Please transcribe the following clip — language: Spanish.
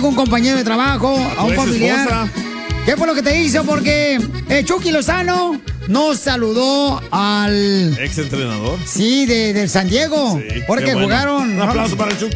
un compañero de trabajo, a un familiar. Esposa. ¿Qué fue lo que te hizo? Porque Chucky Lozano no saludó al... Ex entrenador. Sí, del San Diego. Sí, porque qué bueno. jugaron... Un aplauso para el Chucky.